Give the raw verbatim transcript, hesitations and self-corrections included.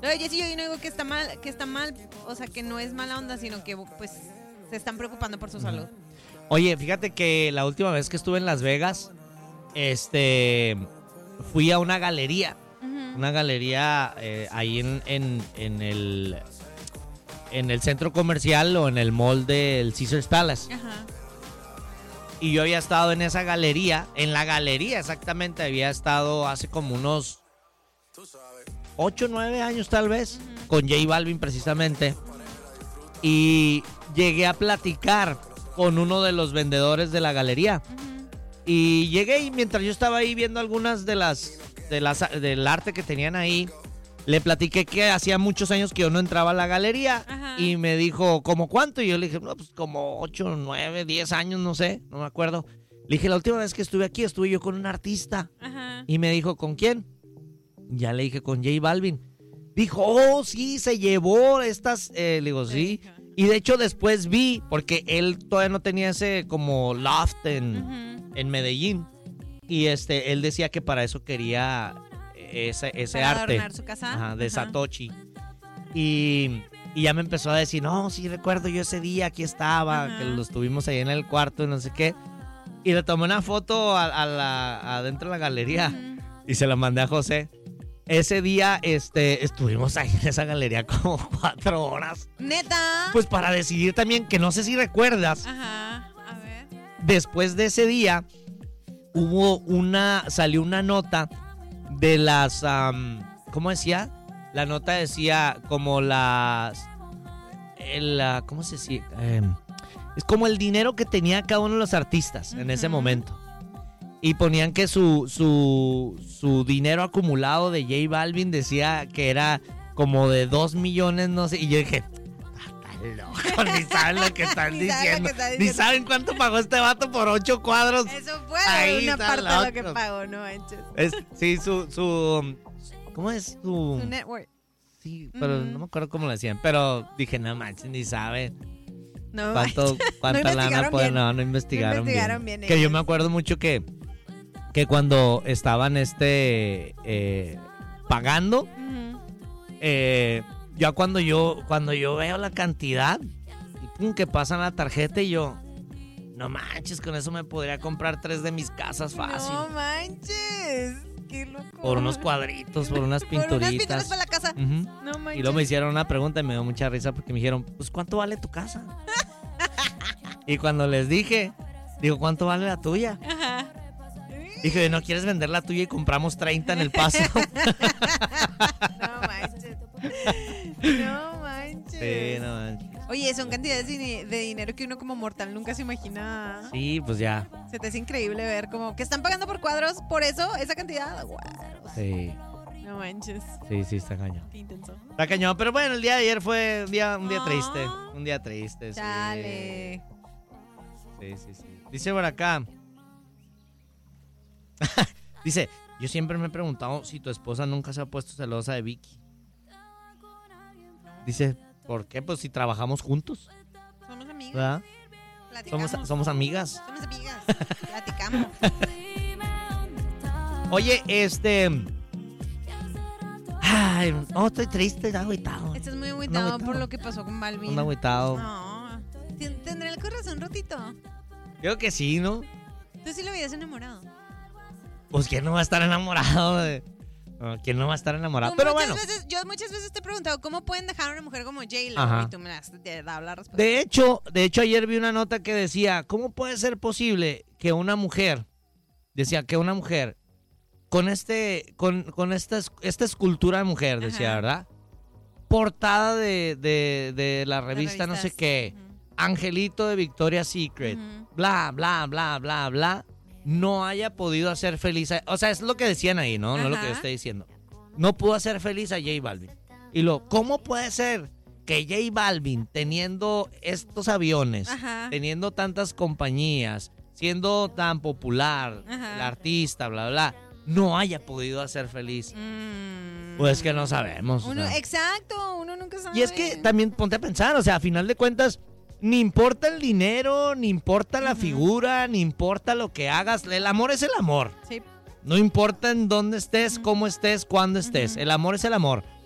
No, Jessy, yo no digo que está mal, que está mal, o sea, que no es mala onda, sino que pues se están preocupando por su salud. Oye, fíjate que la última vez que estuve en Las Vegas, este, fui a una galería, uh-huh. una galería eh, ahí en, en, en el, en el centro comercial o en el mall del Caesars Palace. Ajá. Y yo había estado en esa galería, en la galería exactamente, había estado hace como unos ocho, nueve años tal vez, uh-huh. con J Balvin precisamente. Y llegué a platicar con uno de los vendedores de la galería. Uh-huh. Y llegué y mientras yo estaba ahí viendo algunas de las, de las del arte que tenían ahí, le platiqué que hacía muchos años que yo no entraba a la galería. Ajá. Y me dijo, ¿cómo cuánto? Y yo le dije, no, pues como ocho, nueve, diez años, no sé, no me acuerdo. Le dije, la última vez que estuve aquí estuve yo con un artista. Ajá. Y me dijo, ¿con quién? Ya le dije, con J Balvin. Dijo, oh, sí, se llevó estas, eh, le digo, sí. Y de hecho después vi, porque él todavía no tenía ese como loft en, uh-huh. en Medellín. Y este, él decía que para eso quería ese, ese para arte. adornar su casa. Ajá, de Ajá. Satoshi. Y, y ya me empezó a decir, no, sí recuerdo yo ese día, aquí estaba, ajá. que lo estuvimos ahí en el cuarto y no sé qué. Y le tomé una foto a, a la, adentro de la galería uh-huh. y se la mandé a José. Ese día este, estuvimos ahí en esa galería como cuatro horas. ¿Neta? Pues para decidir también, que no sé si recuerdas. Ajá, a ver. Después de ese día, hubo una, salió una nota de las, um, ¿cómo decía? La nota decía como las, el, uh, ¿cómo se decía? Eh, es como el dinero que tenía cada uno de los artistas uh-huh. en ese momento. Y ponían que su, su, su dinero acumulado de J Balvin decía que era como de dos millones, no sé. Y yo dije, está loco, ni saben lo que están ni diciendo. Saben que está ni saben cuánto pagó este vato por ocho cuadros. Eso fue ahí una parte loco. de lo que pagó, no manches. Es, sí, su, su, ¿cómo es su? Su network. Sí, pero mm. no me acuerdo cómo lo decían. Pero dije, no manches, ni saben. No ¿Cuánto, cuánta no lana puede? No, no investigaron, no investigaron bien. bien. Que yo me acuerdo mucho que que cuando estaban este eh, pagando, uh-huh. eh, ya cuando yo cuando yo veo la cantidad y pum, que pasan la tarjeta y yo, no manches, con eso me podría comprar tres de mis casas fácil. No manches, qué loco. Por unos cuadritos, por unas pinturitas. Por unas pinturas para la casa. Uh-huh. No manches. Y luego me hicieron una pregunta y me dio mucha risa porque me dijeron, pues ¿cuánto vale tu casa? Y cuando les dije, digo, ¿cuánto vale la tuya? Ajá. Dije, ¿no quieres vender la tuya y compramos treinta en El Paso? No manches. No manches. Sí, no manches. Oye, son cantidades de, de dinero que uno como mortal nunca se imagina. Sí, pues ya. Se te hace increíble ver como que están pagando por cuadros, por eso, esa cantidad. Wow. Sí. No manches. Sí, sí, está cañón. Qué intenso. Está cañón, pero bueno, el día de ayer fue un día, un día oh. triste. Un día triste, sí. Dale. Sí, sí, sí. Dice por acá. Dice, yo siempre me he preguntado si tu esposa nunca se ha puesto celosa de Vicky. Dice, ¿por qué? Pues si trabajamos juntos. Somos amigas. ¿Verdad? Platicamos. Somos, somos amigas. Somos amigas. Platicamos. Oye, este... Ay, no, estoy triste, estoy agüitado. Estás muy agüitado por lo que pasó con Balvin. Un agüitado. No. ¿Tendré el corazón rotito? Creo que sí, ¿no? Tú sí lo habías enamorado. Pues ¿quién no va a estar enamorado de...? No, ¿quién no va a estar enamorado? Pero muchas bueno. Veces, yo muchas veces te he preguntado, ¿cómo pueden dejar a una mujer como J-Lo? Ajá. Y tú me has dado la respuesta. De hecho, de hecho, ayer vi una nota que decía, ¿cómo puede ser posible que una mujer, decía que una mujer, con este, con, con esta, esta escultura de mujer, decía, ajá, ¿verdad? Portada de, de, de la revista no sé qué, uh-huh, Angelito de Victoria's Secret, uh-huh, bla, bla, bla, bla, bla, no haya podido hacer feliz a... O sea, es lo que decían ahí, ¿no? Ajá. No es lo que yo estoy diciendo. No pudo hacer feliz a J Balvin. Y lo, ¿cómo puede ser que J Balvin, teniendo estos aviones, ajá, teniendo tantas compañías, siendo tan popular, ajá, el artista, bla, bla, no haya podido hacer feliz? Mm. Pues que no sabemos. Uno, o sea. Exacto, uno nunca sabe. Y es que también ponte a pensar, o sea, a final de cuentas... Ni importa el dinero, ni importa la uh-huh, figura, ni importa lo que hagas. El amor es el amor. Sí. No importa en dónde estés, uh-huh, cómo estés, cuándo estés. Uh-huh. El amor es el amor.